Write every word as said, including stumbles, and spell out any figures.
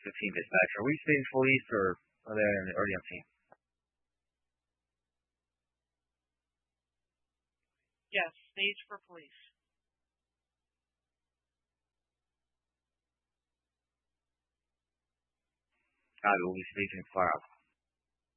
fifteen dispatch. Are we stage police or are they already on scene? Yes, stage for police. Copy, we'll be staging fire out.